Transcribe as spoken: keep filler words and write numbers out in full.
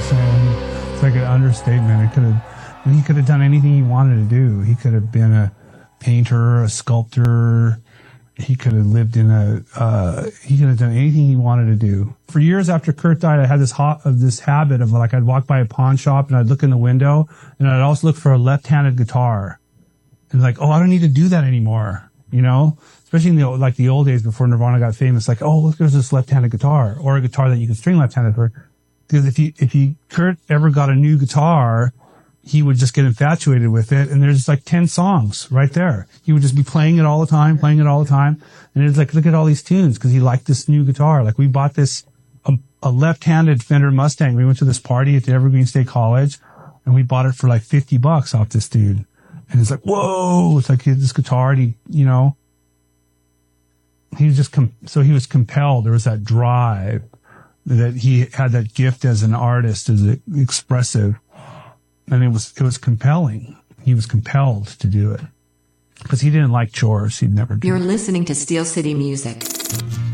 saying? It's like an understatement. It could have, and he could have done anything he wanted to do. He could have been a painter, a sculptor. He could have lived in a, uh, he could have done anything he wanted to do. For years after Kurt died, I had this hot, of this habit of like, I'd walk by a pawn shop and I'd look in the window and I'd also look for a left-handed guitar. And like, oh, I don't need to do that anymore. You know, especially in the, like the old days before Nirvana got famous, like, oh, look, there's this left-handed guitar or a guitar that you can string left-handed for. Because if you, if you, Kurt ever got a new guitar, he would just get infatuated with it. And there's like ten songs right there. He would just be playing it all the time, playing it all the time. And it's like, look at all these tunes because he liked this new guitar. Like we bought this, a, a left-handed Fender Mustang. We went to this party at the Evergreen State College and we bought it for like fifty bucks off this dude. And it's like, whoa, it's like he had this guitar and he, you know, he was just, com- so he was compelled. There was that drive that he had, that gift as an artist, as a, expressive. And it was, it was compelling. He was compelled to do it because he didn't like chores. He'd never do You're it. listening to Steel City Music.